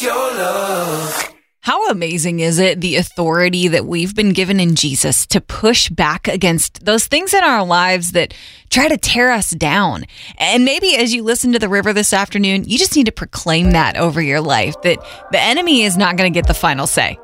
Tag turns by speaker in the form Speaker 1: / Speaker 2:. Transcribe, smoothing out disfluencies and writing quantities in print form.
Speaker 1: your love.
Speaker 2: How amazing is it, the authority that we've been given in Jesus to push back against those things in our lives that try to tear us down? And maybe as you listen to The River this afternoon, you just need to proclaim that over your life, that the enemy is not going to get the final say.